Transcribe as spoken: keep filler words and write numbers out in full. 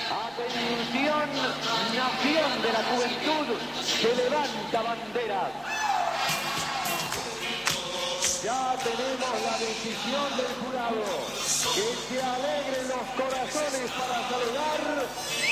Atención, nación de la juventud que levanta banderas. Ya tenemos la decisión del jurado. Que se alegren los corazones para saludar